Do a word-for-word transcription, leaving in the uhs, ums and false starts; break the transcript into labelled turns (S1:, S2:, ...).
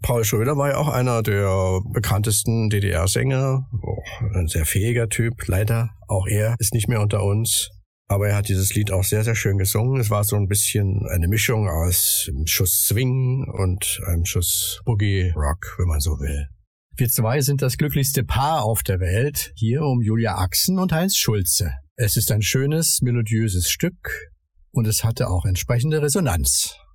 S1: Paul Schröder war ja auch einer der bekanntesten D D R-Sänger, oh, ein sehr fähiger Typ. Leider, auch er ist nicht mehr unter uns. Aber er hat dieses Lied auch sehr, sehr schön gesungen. Es war so ein bisschen eine Mischung aus einem Schuss Swing und einem Schuss Boogie Rock, wenn man so will.
S2: Wir zwei sind das glücklichste Paar auf der Welt, hier um Julia Achsen und Heinz Schulze. Es ist ein schönes, melodiöses Stück und es hatte auch entsprechende Resonanz.